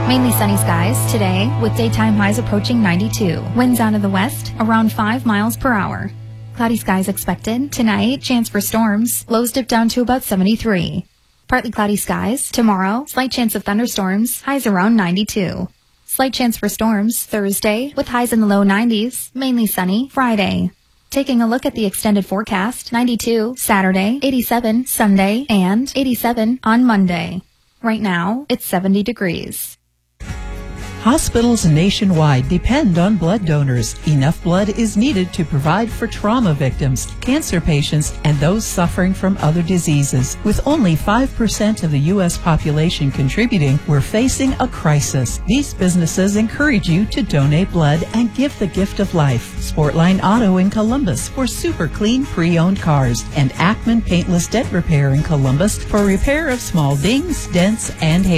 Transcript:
Mainly sunny skies today with daytime highs approaching 92. Winds out of the west around 5 miles per hour. Cloudy skies expected. Tonight, chance for storms. Lows dip down to about 73. Partly cloudy skies. Tomorrow, slight chance of thunderstorms. Highs around 92. Slight chance for storms Thursday with highs in the low 90s. Mainly sunny Friday. Taking a look at the extended forecast, 92 Saturday, 87 Sunday, and 87 on Monday. Right now, it's 70 degrees. Hospitals nationwide depend on blood donors. Enough blood is needed to provide for trauma victims, cancer patients, and those suffering from other diseases. With only 5% of the U.S. population contributing, we're facing a crisis. These businesses encourage you to donate blood and give the gift of life. Sportline Auto in Columbus for super clean pre-owned cars, and Ackman Paintless Dent Repair in Columbus for repair of small dings, dents, and hair.